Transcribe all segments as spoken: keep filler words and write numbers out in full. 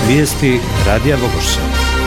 Vijesti Radija Vogošća.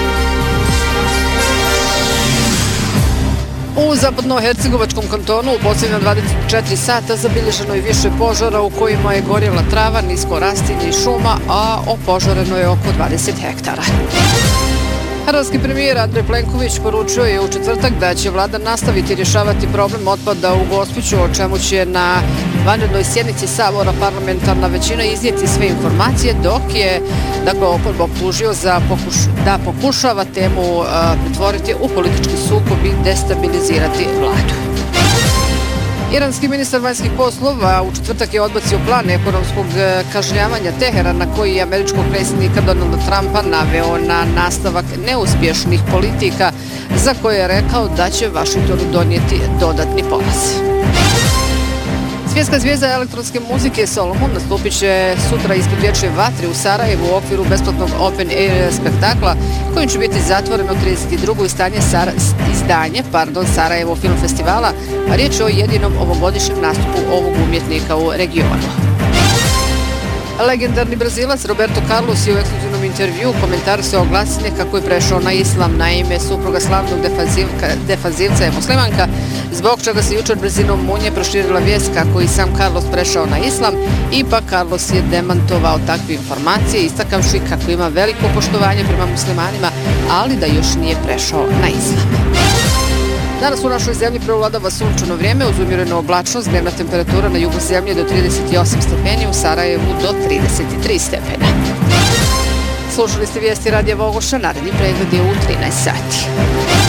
U zapadnohercegovačkom kantonu u posljednja dvadeset četiri sata zabilježeno je više požara u kojima je gorjela trava, nisko rastinje i šuma, a opožareno je oko dvadeset hektara. Hrvatski premijer Andrej Plenković poručio je u četvrtak da će vlada nastaviti rješavati problem otpada u Gospiću, o čemu će na vanrednoj sjednici Sabora parlamentarna većina iznijeti sve informacije, dok je dakle, oporba optužio za pokuš, da pokušava temu a, pretvoriti u politički sukob i destabilizirati vladu. Iranski ministar vanjskih poslova u četvrtak je odbacio plan ekonomskog kažnjavanja Teherana koji je američkog predsjednika Donalda Trumpa naveo na nastavak neuspješnih politika za koje je rekao da će Vašingtonu donijeti dodatni poraz. Svjetska zvijezda elektronske muzike Solomon nastupit će sutra ispred Dječje vatre u Sarajevu u okviru besplatnog Open Air spektakla kojim će biti zatvoreno trideset drugo izdanje, Sara, izdanje pardon, Sarajevo Film Festivala, a riječ je o jedinom ovogodišnjem nastupu ovog umjetnika u regionu. Legendarni Brazilac Roberto Carlos je u ekskluzivnom intervju komentarisao glasine kako je prešao na islam. Naime, supruga slavnog defanzivca je muslimanka, zbog čega se jučer brzinom munje proširila vijest kako i sam Carlos prešao na islam. Ipak Carlos je demantovao takve informacije, istakavši kako ima veliko poštovanje prema muslimanima, ali da još nije prešao na islam. Danas u našoj zemlji prevladava sunčano vrijeme uz umjerenu oblačnost, dnevna temperatura na jugu zemlje do trideset osam stepeni, u Sarajevu do trideset tri stepena. Slušali ste vijesti Radija Vogošća, naredni pregled je u trinaest sati.